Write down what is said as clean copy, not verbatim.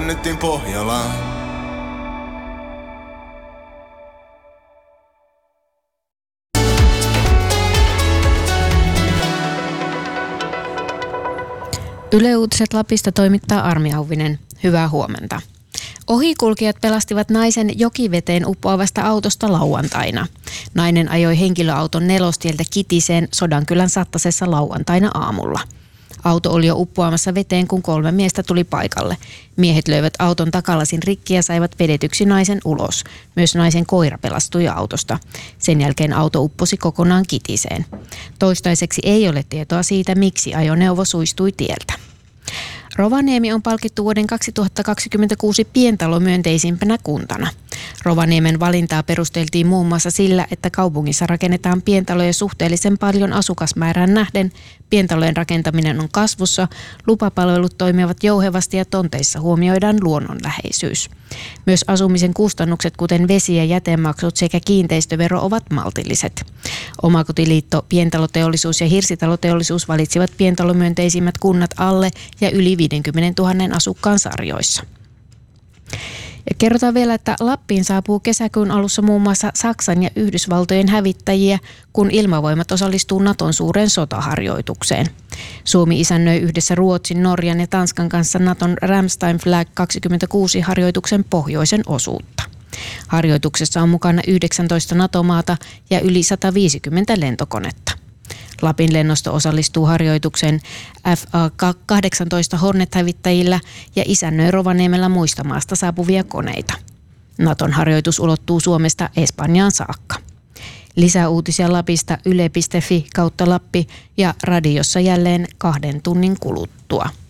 lennettiin Pohjolaan. Yle Uutiset Lapista toimittaa Armi Auvinen. Hyvää huomenta. Ohikulkijat pelastivat naisen jokiveteen uppoavasta autosta lauantaina. Nainen ajoi henkilöauton Nelostieltä Kitiseen Sodankylän Sattasessa lauantaina aamulla. Auto oli jo uppoamassa veteen, kun 3 miestä tuli paikalle. Miehet löivät auton takalasin rikki ja saivat vedetyksi naisen ulos. Myös naisen koira pelastui autosta. Sen jälkeen auto upposi kokonaan Kitiseen. Toistaiseksi ei ole tietoa siitä, miksi ajoneuvo suistui tieltä. Rovaniemi on palkittu vuoden 2026 pientalomyönteisimpänä kuntana. Rovaniemen valintaa perusteltiin muun muassa sillä, että kaupungissa rakennetaan pientaloja suhteellisen paljon asukasmäärään nähden, pientalojen rakentaminen on kasvussa, lupapalvelut toimivat jouhevasti ja tonteissa huomioidaan luonnonläheisyys. Myös asumisen kustannukset, kuten vesi- ja jätemaksut sekä kiinteistövero, ovat maltilliset. Omakotiliitto, pientaloteollisuus ja hirsitaloteollisuus valitsivat pientalomyönteisimmät kunnat alle ja yli 50 000 asukkaan sarjoissa. Ja kerrotaan vielä, että Lappiin saapuu kesäkuun alussa muun muassa Saksan ja Yhdysvaltojen hävittäjiä, kun ilmavoimat osallistuu Naton suureen sotaharjoitukseen. Suomi isännöi yhdessä Ruotsin, Norjan ja Tanskan kanssa Naton Ramstein Flag 26-harjoituksen pohjoisen osuutta. Harjoituksessa on mukana 19 NATO-maata ja yli 150 lentokonetta. Lapin lennosto osallistuu harjoitukseen FA-18 Hornet-hävittäjillä ja isännöi Rovaniemellä muista maasta saapuvia koneita. Naton harjoitus ulottuu Suomesta Espanjaan saakka. Lisää uutisia Lapista yle.fi/Lappi ja radiossa jälleen 2 tunnin kuluttua.